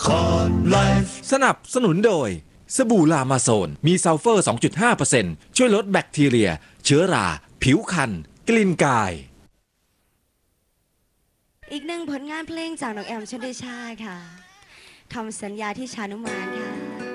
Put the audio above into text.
สนับสนุนโดยสบู่ลามาโซนมีซัลเฟอร์ 2.5% ช่วยลดแบคทีเรียเชื้อราผิวคันกลิ่นกายอีกหนึ่งผลงานเพลงจากน้องแอมชลิชาค่ะคำสัญญาที่ชานุมานค่ะ